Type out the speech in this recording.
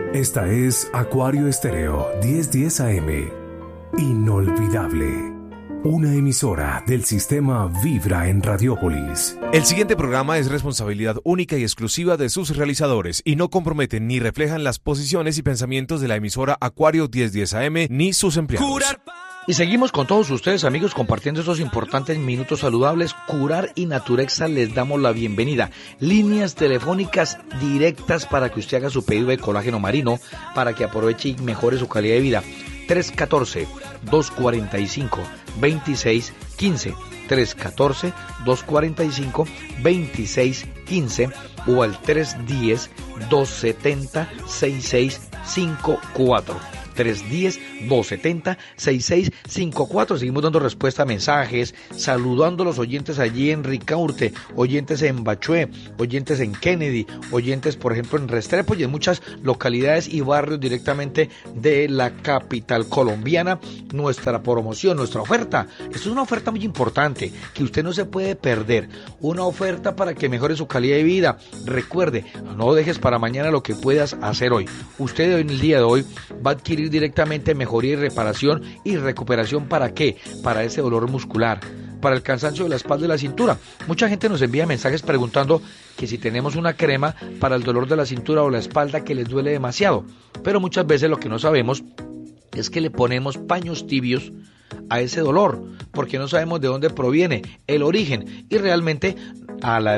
Esta es Acuario Estéreo 1010 AM. Inolvidable. Una emisora del sistema Vibra en Radiópolis. El siguiente programa es responsabilidad única y exclusiva de sus realizadores y no comprometen ni reflejan las posiciones y pensamientos de la emisora Acuario 1010 AM ni sus empleados. Y seguimos con todos ustedes, amigos, compartiendo estos importantes minutos saludables. Curar y Naturexa les damos la bienvenida. Líneas telefónicas directas para que usted haga su pedido de colágeno marino, para que aproveche y mejore su calidad de vida. 314-245-2615. 314-245-2615 o al 310-270-6654. 310-270-6654. Seguimos dando respuesta a mensajes, saludando a los oyentes allí en Ricaurte, oyentes en Bachué, oyentes en Kennedy, oyentes por ejemplo en Restrepo y en muchas localidades y barrios directamente de la capital colombiana. Nuestra promoción, nuestra oferta, esto es una oferta muy importante que usted no se puede perder, una oferta para que mejore su calidad de vida. Recuerde, no dejes para mañana lo que puedas hacer hoy. Usted en el día de hoy va a adquirir directamente mejoría y reparación y recuperación. ¿Para qué? Para ese dolor muscular, para el cansancio de la espalda y la cintura. Mucha gente nos envía mensajes preguntando que si tenemos una crema para el dolor de la cintura o la espalda que les duele demasiado, pero muchas veces lo que no sabemos es que le ponemos paños tibios a ese dolor porque no sabemos de dónde proviene el origen y realmente a la